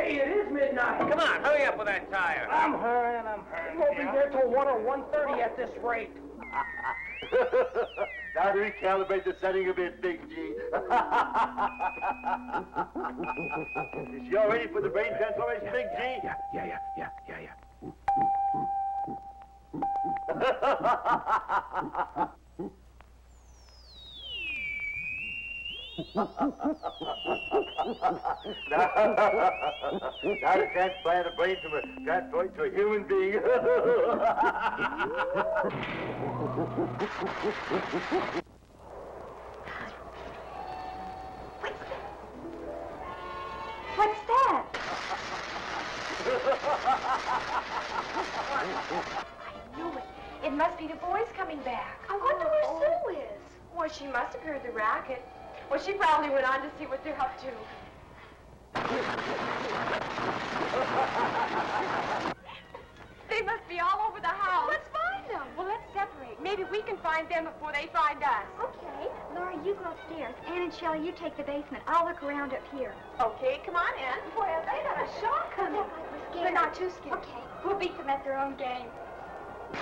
Hey, it is midnight. Come on, hurry up with that tire. I'm hurrying. We won't be there till 1 or 1:30 at this rate. Now to recalibrate the setting a bit, Big G. Is she all ready for the brain transformation, Big G? Yeah. Now to transplant a brain from a transfer to a human being. What's that? I knew it. It must be the boys coming back. I wonder where Sue is. Well, she must have heard the racket. Well, she probably went on to see what they're up to. They must be all over the house. Let's find them. Well, let's separate. Maybe we can find them before they find us. Okay. Laura, you go upstairs. Ann and Shelley, you take the basement. I'll look around up here. Okay, come on in. Boy, they got a shock coming. They're not too scared. Okay. We'll beat them at their own game.